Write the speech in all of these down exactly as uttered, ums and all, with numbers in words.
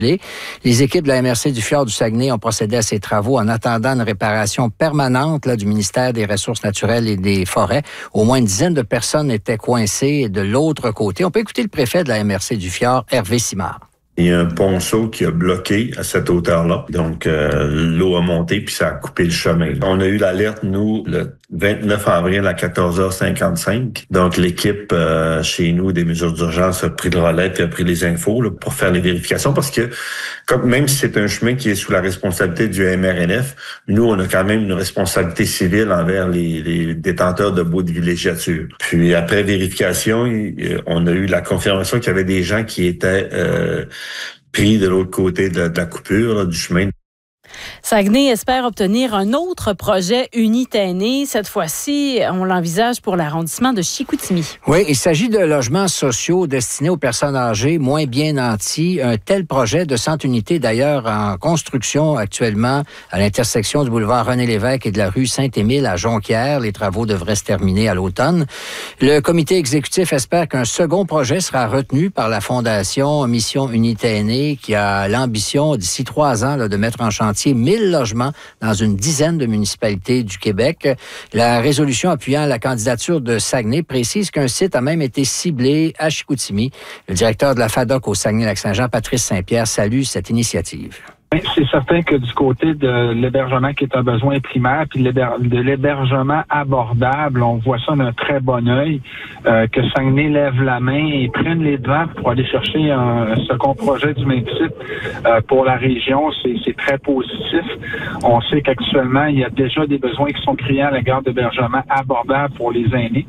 Les équipes de la M R C du Fjord du Saguenay ont procédé à ces travaux en attendant une réparation permanente là, du ministère des Ressources naturelles et des Forêts. Au moins une dizaine de personnes étaient coincées de l'autre côté. On peut écouter le préfet de la M R C du Fjord, Hervé Simard. Il y a un ponceau qui a bloqué à cette hauteur-là. Donc, euh, l'eau a monté puis ça a coupé le chemin. On a eu l'alerte, nous, le vingt-neuf avril à quatorze heures cinquante-cinq. Donc, l'équipe euh, chez nous des mesures d'urgence a pris le relais et a pris les infos là, pour faire les vérifications parce que comme même si c'est un chemin qui est sous la responsabilité du M R N F, nous, on a quand même une responsabilité civile envers les, les détenteurs de baux de villégiature. Puis, après vérification, on a eu la confirmation qu'il y avait des gens qui étaient euh, pris de l'autre côté de la, de la coupure là, du chemin. Saguenay espère obtenir un autre projet Unitainné. Cette fois-ci, on l'envisage pour l'arrondissement de Chicoutimi. Oui, il s'agit de logements sociaux destinés aux personnes âgées moins bien nanties. Un tel projet de cent unités, d'ailleurs, en construction actuellement à l'intersection du boulevard René-Lévesque et de la rue Saint-Émile à Jonquière. Les travaux devraient se terminer à l'automne. Le comité exécutif espère qu'un second projet sera retenu par la Fondation Mission Unitainné qui a l'ambition d'ici trois ans là, de mettre en chantier mille logements dans une dizaine de municipalités du Québec. La résolution appuyant la candidature de Saguenay précise qu'un site a même été ciblé à Chicoutimi. Le directeur de la FADOC au Saguenay-Lac-Saint-Jean, Patrice Saint-Pierre, salue cette initiative. C'est certain que du côté de l'hébergement qui est un besoin primaire, puis de l'hébergement abordable, on voit ça d'un très bon œil, euh, que Saguenay lève la main et prenne les devants pour aller chercher un second projet du même type euh, pour la région. C'est, c'est très positif. On sait qu'actuellement, il y a déjà des besoins qui sont criants à l'égard d'hébergement abordable pour les aînés.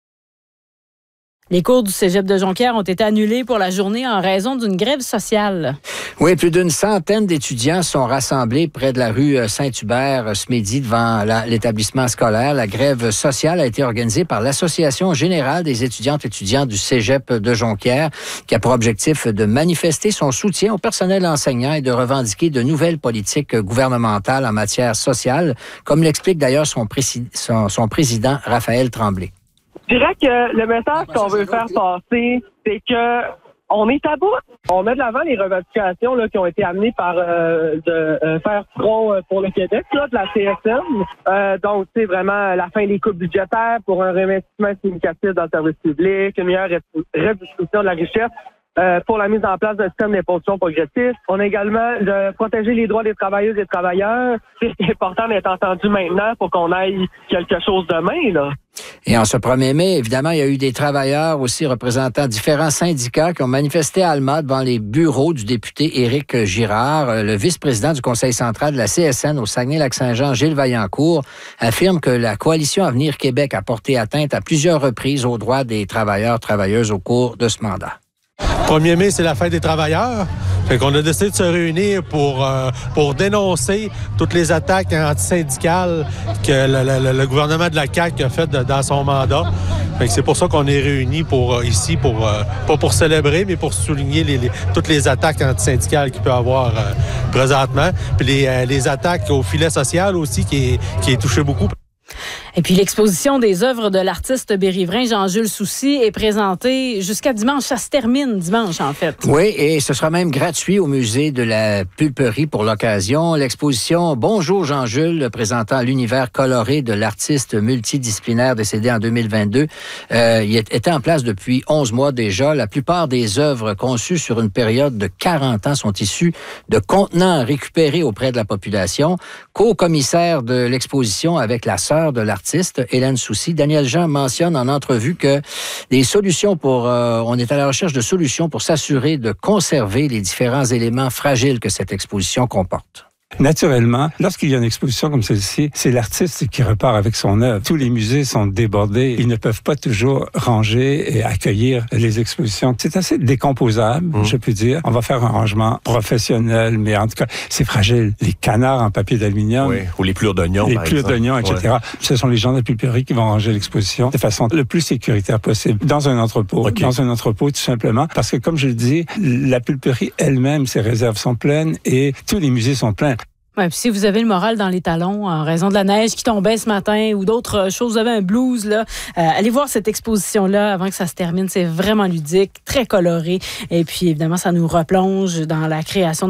Les cours du cégep de Jonquière ont été annulés pour la journée en raison d'une grève sociale. Oui, plus d'une centaine d'étudiants sont rassemblés près de la rue Saint-Hubert ce midi devant la, l'établissement scolaire. La grève sociale a été organisée par l'Association générale des étudiantes et étudiants du cégep de Jonquière, qui a pour objectif de manifester son soutien au personnel enseignant et de revendiquer de nouvelles politiques gouvernementales en matière sociale, comme l'explique d'ailleurs son, prési- son, son président Raphaël Tremblay. Je dirais que le message qu'on veut faire passer, c'est que on est à bout. On met de l'avant les revendications là, qui ont été amenées par euh, de euh, faire front pour le Québec, là, de la C S N. Euh, donc, c'est vraiment la fin des coupes budgétaires pour un réinvestissement significatif dans le service public, une meilleure redistribution de la richesse. Euh, pour la mise en place d'un système d'imposition progressif. On a également de protéger les droits des travailleuses et des travailleurs. C'est important d'être entendu maintenant pour qu'on aille quelque chose demain, là. Et en ce premier mai, évidemment, il y a eu des travailleurs aussi représentant différents syndicats qui ont manifesté à Alma devant les bureaux du député Éric Girard. Le vice-président du conseil central de la C S N au Saguenay-Lac-Saint-Jean, Gilles Vaillancourt, affirme que la coalition Avenir Québec a porté atteinte à plusieurs reprises aux droits des travailleurs, travailleuses au cours de ce mandat. premier mai, c'est la fête des travailleurs. Fait qu'on a décidé de se réunir pour, euh, pour dénoncer toutes les attaques antisyndicales que le, le, le gouvernement de la C A Q a faites dans son mandat. Fait que c'est pour ça qu'on est réunis pour, euh, ici, pour, euh, pas pour célébrer, mais pour souligner les, les, toutes les attaques antisyndicales qu'il peut y avoir euh, présentement. Puis les, euh, les attaques au filet social aussi qui est, qui est touché beaucoup. Et puis l'exposition des œuvres de l'artiste bérivrain Jean-Jules Soucy est présentée jusqu'à dimanche. Ça se termine dimanche, en fait. Oui, et ce sera même gratuit au musée de la Pulperie pour l'occasion. L'exposition Bonjour Jean-Jules, présentant l'univers coloré de l'artiste multidisciplinaire décédé en deux mille vingt-deux, euh, il était en place depuis onze mois déjà. La plupart des œuvres conçues sur une période de quarante ans sont issues de contenants récupérés auprès de la population. Co-commissaire de l'exposition avec la sœur de l'artiste, Hélène Soucy, Daniel Jean mentionne en entrevue que des solutions pour, euh, on est à la recherche de solutions pour s'assurer de conserver les différents éléments fragiles que cette exposition comporte. Naturellement, lorsqu'il y a une exposition comme celle-ci, c'est l'artiste qui repart avec son œuvre. Tous les musées sont débordés. Ils ne peuvent pas toujours ranger et accueillir les expositions. C'est assez décomposable, mmh. je peux dire. On va faire un rangement professionnel, mais en tout cas, c'est fragile. Les canards en papier d'aluminium. Oui, ou les plures d'oignons, Les par plures exemple. d'oignons, et cetera. Ouais. Ce sont les gens de la pulperie qui vont ranger l'exposition de façon le plus sécuritaire possible. Dans un entrepôt. Okay. Dans un entrepôt, tout simplement. Parce que, comme je le dis, la pulperie elle-même, ses réserves sont pleines et tous les musées sont pleins. Ouais, puis si vous avez le moral dans les talons en raison de la neige qui tombait ce matin ou d'autres choses, vous avez un blues, là, euh, allez voir cette exposition-là avant que ça se termine. C'est vraiment ludique, très coloré. Et puis, évidemment, ça nous replonge dans la création